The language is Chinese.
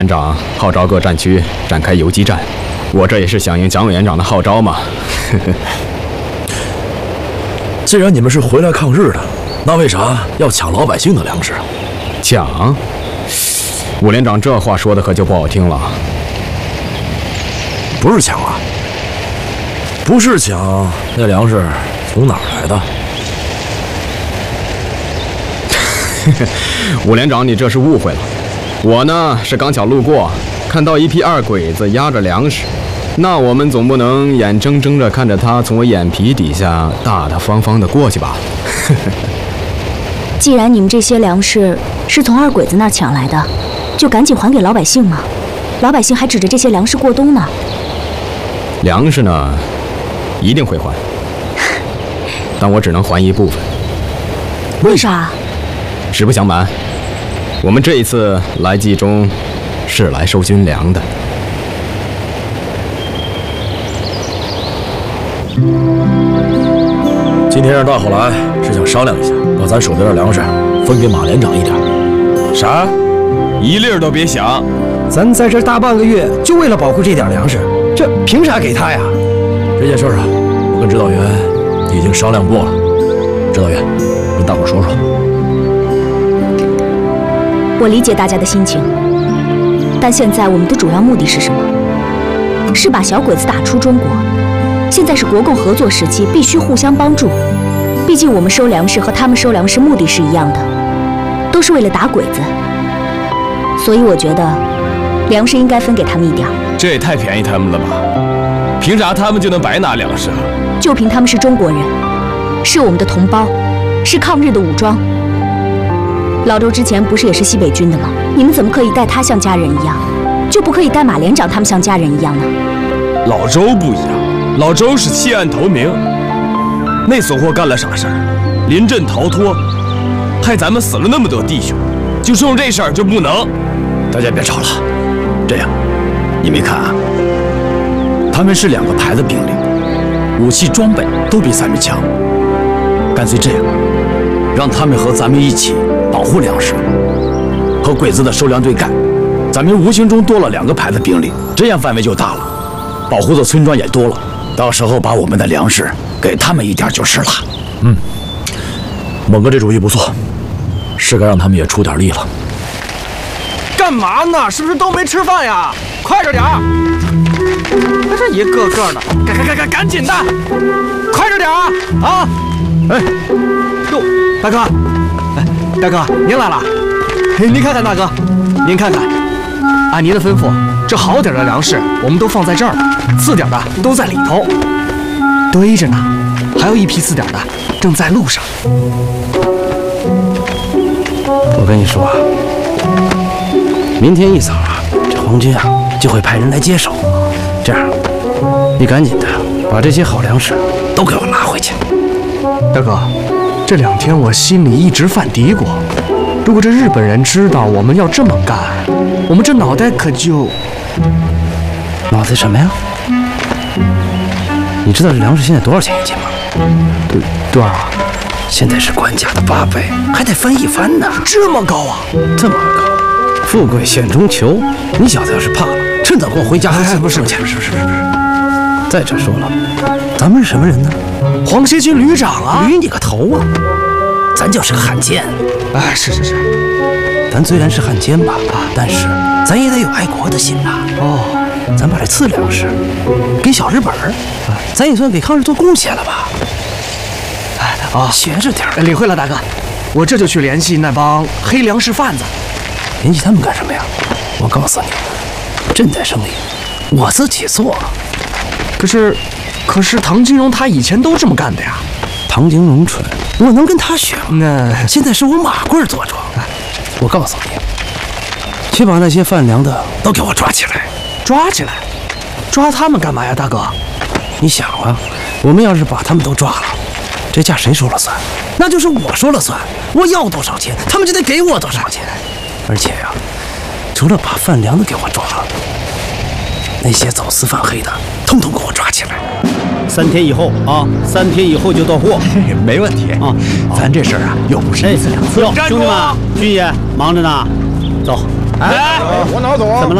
连长号召各战区展开游击战，我这也是响应蒋委员长的号召嘛。 既然你们是回来抗日的，那为啥要抢老百姓的粮食？ 抢？伍连长这话说的可就不好听了。 不是抢啊，不是抢，那粮食从哪儿来的？ 伍连长，你这是误会了。我呢是刚巧路过，看到一批二鬼子押着粮食，那我们总不能眼睁睁着看着他从我眼皮底下大大方方的过去吧？ 既然你们这些粮食是从二鬼子那儿抢来的，就赶紧还给老百姓嘛。老百姓还指着这些粮食过冬呢。 粮食呢，一定会还，但我只能还一部分。 为啥？ 实不相瞒，我们这一次来冀中是来收军粮的。 今天让大伙来是想商量一下，把咱手边的粮食分给马连长一点。 啥？一粒儿都别想！ 咱在这大半个月，就为了保护这点粮食，这凭啥给他呀？ 这件事啊，我跟指导员已经商量过了。指导员，跟大伙说说。 我理解大家的心情，但现在我们的主要目的是什么？是把小鬼子打出中国。现在是国共合作时期，必须互相帮助。毕竟我们收粮食和他们收粮食目的是一样的，都是为了打鬼子。所以我觉得，粮食应该分给他们一点。 这也太便宜他们了吧？凭啥他们就能白拿粮食啊？ 就凭他们是中国人，是我们的同胞，是抗日的武装。老周之前不是也是西北军的吗？你们怎么可以待他像家人一样，就不可以待马连长他们像家人一样呢？ 老周不一样，老周是弃暗投明。那怂货干了啥事儿？临阵逃脱，害咱们死了那么多弟兄，就冲这事儿就不能？ 大家别吵了，这样，你没看啊？他们是2个排的兵力，武器装备都比咱们强。干脆这样，让他们和咱们一起保护粮食，和鬼子的收粮队干，咱们无形中多了2个排的兵力，这样范围就大了，保护的村庄也多了。到时候把我们的粮食给他们一点就是了。 猛哥这主意不错，是该让他们也出点力了。 干嘛呢？是不是都没吃饭呀？快着点儿！这一个个的，赶紧的，快着点儿啊！哎，哟，大哥，哎，大哥您来了，您看看大哥，您看看，按您的吩咐，这好点的粮食我们都放在这儿了，次点的都在里头堆着呢，还有一批次点的正在路上。 我跟你说啊，明天一早啊，这皇军啊就会派人来接手。这样，你赶紧的把这些好粮食都给我拉回去。 大哥，这2天我心里一直犯嘀咕，如果这日本人知道我们要这么干，我们这脑袋可就…… 脑袋什么呀？你知道这粮食现在多少钱一斤吗？ 多少啊？ 现在是官价的8倍，还得翻一番呢。 这么高啊？ 这么高，富贵险中求。你小子要是怕了，趁早跟我回家。 不是。 再者说了，咱们是什么人呢？ 皇协军旅长啊！ 旅你个头啊！咱就是个汉奸。 哎，是。 咱虽然是汉奸吧，但是咱也得有爱国的心呐。 哦， 咱把这次粮食给小日本儿，咱也算给抗日做贡献了吧？学着点儿。 领会了，大哥，我这就去联系那帮黑粮食贩子。 联系他们干什么呀？我告诉你，赈灾生意我自己做。 可是唐金荣他以前都这么干的呀。 唐金荣蠢，我能跟他学吗？ 那现在是我马贵坐庄。我告诉你，去把那些贩粮的都给我抓起来。 抓他们干嘛呀，大哥？ 你想啊，我们要是把他们都抓了，这价谁说了算？那就是我说了算。我要多少钱，他们就得给我多少钱。而且呀，除了把贩粮的给我抓了，那些走私贩黑的，统统给我抓起来。 3天以后啊，3天以后就到货。 没问题啊，咱这事儿啊，又不是1次2次。 兄弟们，军爷忙着呢，走。 哎， 我哪走啊？ 怎么了？